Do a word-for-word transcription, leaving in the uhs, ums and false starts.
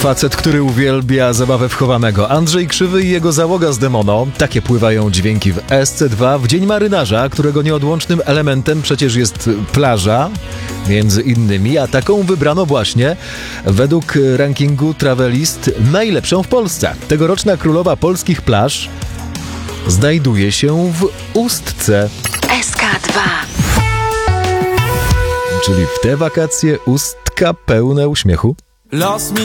Facet, który uwielbia zabawę w chowanego. Andrzej Krzywy i jego załoga z Demono. Takie pływają dźwięki w S C dwa w Dzień Marynarza, którego nieodłącznym elementem przecież jest plaża, między innymi, a taką wybrano właśnie według rankingu Travelist najlepszą w Polsce. Tegoroczna królowa polskich plaż znajduje się w Ustce. S K dwa. Czyli w te wakacje Ustka pełne uśmiechu. Los mi